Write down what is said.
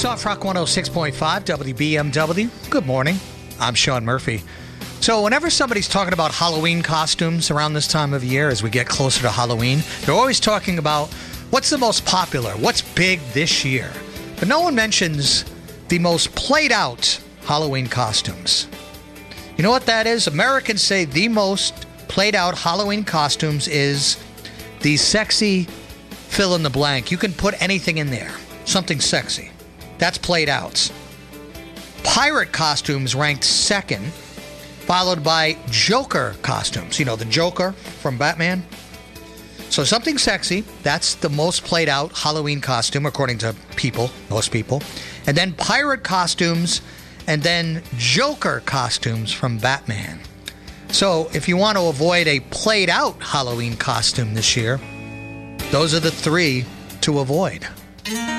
Soft Rock 106.5 WBMW. Good morning. I'm Sean Murphy. So whenever somebody's talking about Halloween costumes around this time of year, as we get closer to Halloween, they're always talking about what's the most popular, what's big this year. But no one mentions the most played out Halloween costumes. You know what that is? Americans say the most played out Halloween costumes is the sexy fill in the blank. You can put anything in there. Something sexy. That's played out. Pirate costumes ranked second, followed by Joker costumes. You know, the Joker from Batman. So something sexy, that's the most played out Halloween costume, according to people, most people. And then pirate costumes, and then Joker costumes from Batman. So if you want to avoid a played out Halloween costume this year, those are the three to avoid.